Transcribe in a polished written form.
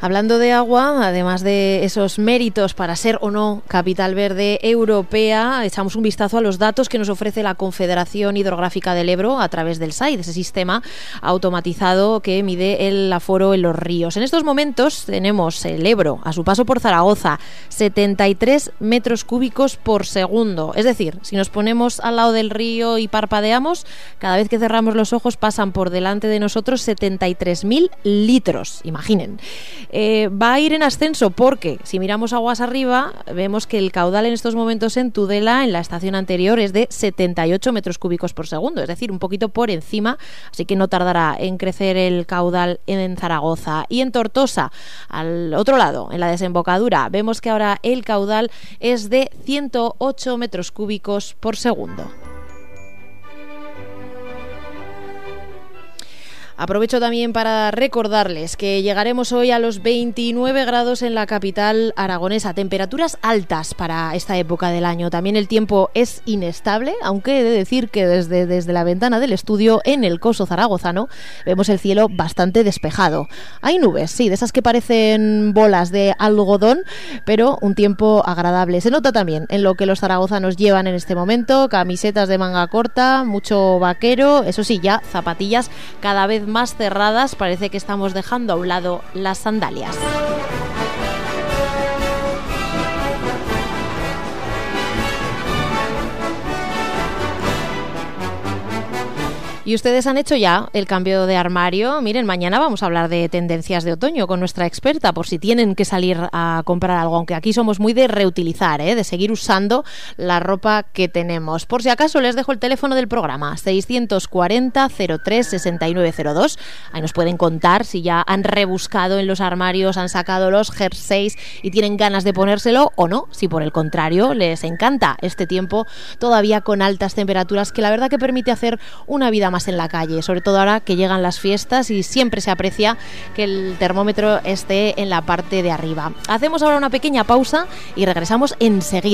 Hablando de agua, además de esos méritos para ser o no capital verde europea, echamos un vistazo a los datos que nos ofrece la Confederación Hidrográfica del Ebro a través del SAID, ese sistema automatizado que mide el aforo en los ríos. En estos momentos tenemos el Ebro, a su paso por Zaragoza, 73 metros cúbicos por segundo. Es decir, si nos ponemos al lado del río y parpadeamos, cada vez que cerramos los ojos pasan por delante de nosotros 73.000 litros. Imaginen. Va a ir en ascenso porque si miramos aguas arriba vemos que el caudal en estos momentos en Tudela, en la estación anterior, es de 78 metros cúbicos por segundo, es decir, un poquito por encima, así que no tardará en crecer el caudal en Zaragoza. Y en Tortosa, al otro lado, en la desembocadura, vemos que ahora el caudal es de 108 metros cúbicos por segundo. Aprovecho también para recordarles que llegaremos hoy a los 29 grados en la capital aragonesa, temperaturas altas para esta época del año. También el tiempo es inestable, aunque he de decir que desde la ventana del estudio en el Coso zaragozano vemos el cielo bastante despejado. Hay nubes, sí, de esas que parecen bolas de algodón, pero un tiempo agradable. Se nota también en lo que los zaragozanos llevan en este momento: camisetas de manga corta, mucho vaquero, eso sí, ya zapatillas cada vez más cerradas. Parece que estamos dejando a un lado las sandalias. ¿Y ustedes han hecho ya el cambio de armario? Miren, mañana vamos a hablar de tendencias de otoño con nuestra experta, por si tienen que salir a comprar algo, aunque aquí somos muy de reutilizar, de seguir usando la ropa que tenemos. Por si acaso les dejo el teléfono del programa, 640 03 6902. Ahí nos pueden contar si ya han rebuscado en los armarios, han sacado los jerseys y tienen ganas de ponérselo o no, si por el contrario les encanta este tiempo todavía con altas temperaturas, que la verdad que permite hacer una vida más en la calle, sobre todo ahora que llegan las fiestas y siempre se aprecia que el termómetro esté en la parte de arriba. Hacemos ahora una pequeña pausa y regresamos enseguida.